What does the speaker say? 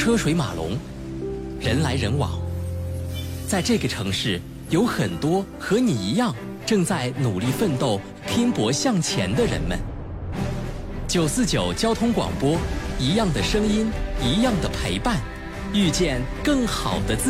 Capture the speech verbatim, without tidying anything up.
车水马龙，人来人往。在这个城市，有很多和你一样正在努力奋斗、拼搏向前的人们。九四九交通广播，一样的声音，一样的陪伴，遇见更好的自己。